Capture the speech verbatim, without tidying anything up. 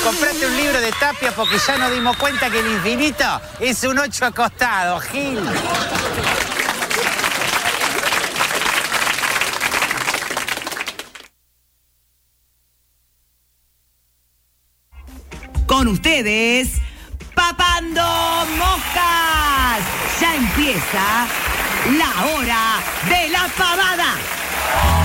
comprate un libro de Tapia porque ya nos dimos cuenta que el infinito es un ocho acostado, Gil. Con ustedes, Papando Moscas. Ya empieza la hora de la pavada.